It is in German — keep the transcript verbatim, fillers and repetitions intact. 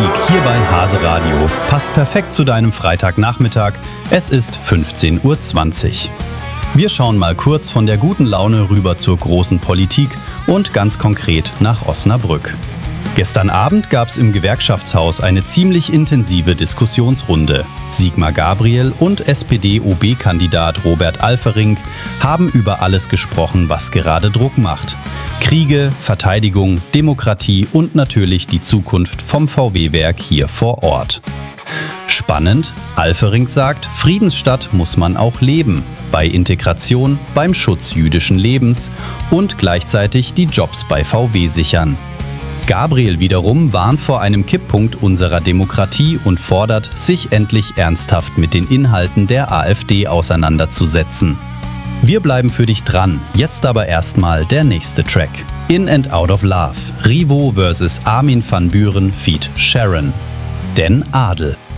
hier bei Hase Radio. Passt perfekt zu deinem Freitagnachmittag. Es ist fünfzehn Uhr zwanzig. Wir schauen mal kurz von der guten Laune rüber zur großen Politik und ganz konkret nach Osnabrück. Gestern Abend gab es im Gewerkschaftshaus eine ziemlich intensive Diskussionsrunde. Sigmar Gabriel und S P D-O B-Kandidat Robert Alfering haben über alles gesprochen, was gerade Druck macht. Kriege, Verteidigung, Demokratie und natürlich die Zukunft vom V W-Werk hier vor Ort. Spannend, Alfering sagt, Friedensstadt muss man auch leben. Bei Integration, beim Schutz jüdischen Lebens und gleichzeitig die Jobs bei V W sichern. Gabriel wiederum warnt vor einem Kipppunkt unserer Demokratie und fordert, sich endlich ernsthaft mit den Inhalten der AfD auseinanderzusetzen. Wir bleiben für dich dran, jetzt aber erstmal der nächste Track. In and Out of Love, Rivo versus Armin van Buuren feat. Sharon. Denn Adel.